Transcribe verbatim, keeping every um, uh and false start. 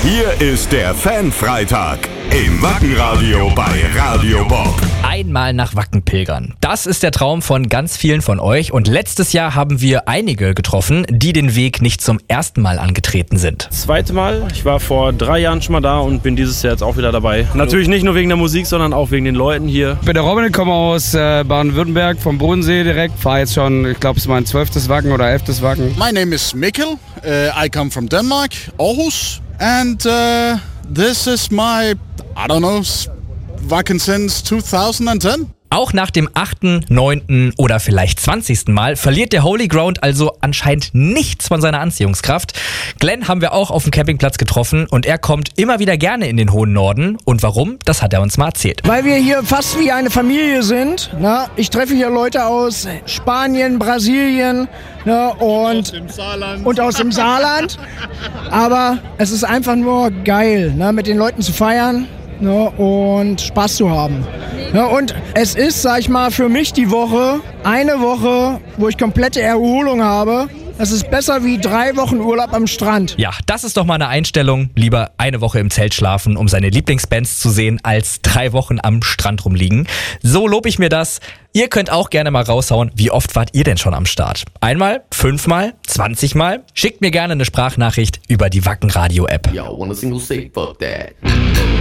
Hier ist der Fan-Freitag im Wackenradio bei Radio Bob. Einmal nach Wacken pilgern. Das ist der Traum von ganz vielen von euch. Und letztes Jahr haben wir einige getroffen, die den Weg nicht zum ersten Mal angetreten sind. Zweite Mal. Ich war vor drei Jahren schon mal da und bin dieses Jahr jetzt auch wieder dabei. Natürlich nicht nur wegen der Musik, sondern auch wegen den Leuten hier. Ich bin der Robin, komme aus äh, Baden-Württemberg, vom Bodensee direkt. Fahre jetzt schon, ich glaube, es ist mein zwölftes Wacken oder elftes Wacken. My name is Mikkel. Uh, I come from Denmark, Aarhus. And uh, this is my, I don't know, Wacken since twenty ten. Auch nach dem achten, neunten oder vielleicht zwanzigsten Mal verliert der Holy Ground also anscheinend nichts von seiner Anziehungskraft. Glenn haben wir auch auf dem Campingplatz getroffen und er kommt immer wieder gerne in den hohen Norden. Und warum? Das hat er uns mal erzählt. Weil wir hier fast wie eine Familie sind. Na? Ich treffe hier Leute aus Spanien, Brasilien, na? Und, aus dem Saarland. und aus dem Saarland. Aber es ist einfach nur geil, na? Mit den Leuten zu feiern. Ne, und Spaß zu haben. Ne, und es ist, sag ich mal, für mich die Woche, eine Woche, wo ich komplette Erholung habe. Das ist besser wie drei Wochen Urlaub am Strand. Ja, das ist doch mal eine Einstellung. Lieber eine Woche im Zelt schlafen, um seine Lieblingsbands zu sehen, als drei Wochen am Strand rumliegen. So lob ich mir das. Ihr könnt auch gerne mal raushauen, wie oft wart ihr denn schon am Start? Einmal, fünfmal, zwanzigmal? Schickt mir gerne eine Sprachnachricht über die Wackenradio-App. Yo, wanna single say fuck that.